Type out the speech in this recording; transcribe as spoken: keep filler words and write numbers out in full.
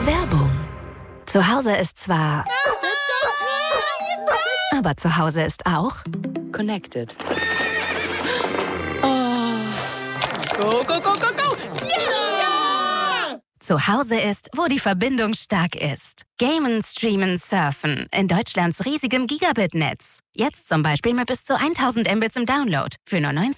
Werbung. Zu Hause ist zwar... Aber zu Hause ist auch... Connected. Oh. Go, go, go, go, go! Ja! Zu Hause ist, wo die Verbindung stark ist. Gamen, streamen, surfen. In Deutschlands riesigem Gigabit-Netz. Jetzt zum Beispiel mit bis zu tausend Mbits im Download. Für nur neunzehn